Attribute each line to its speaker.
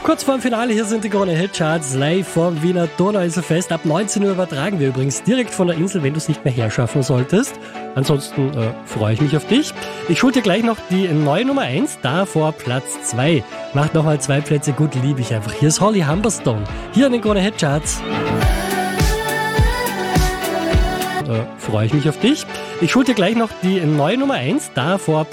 Speaker 1: Kurz vorm Finale, hier sind die Krone-Hit-Charts live vom Wiener Donauinselfest. Ab 19 Uhr übertragen wir übrigens direkt von der Insel, wenn du es nicht mehr herschaffen solltest. Ansonsten freue ich mich auf dich. Ich schule dir gleich noch die neue Nummer 1, davor Platz 2. Macht nochmal 2 Plätze gut, liebe ich einfach. Hier ist Holly Humberstone, hier in den Krone-Hit-Charts. Freue ich mich auf dich. Ich schule dir gleich noch die neue Nummer 1, davor